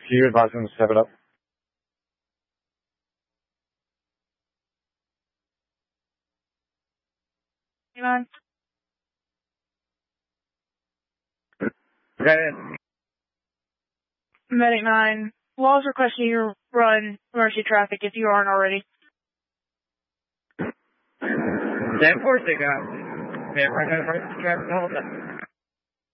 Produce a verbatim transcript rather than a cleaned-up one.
Can you advise them to step it up? Ivan? Okay. Medic nine. Laws requesting you run emergency traffic if you aren't already. ten four, they got. Yeah, right, right, right, traffic, hold on.